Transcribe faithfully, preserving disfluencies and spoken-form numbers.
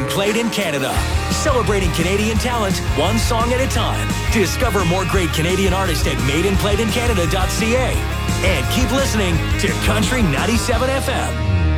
Played in Canada. Celebrating Canadian talent, one song at a time. Discover more great Canadian artists at made and played in canada dot c a. And keep listening to Country ninety-seven F M.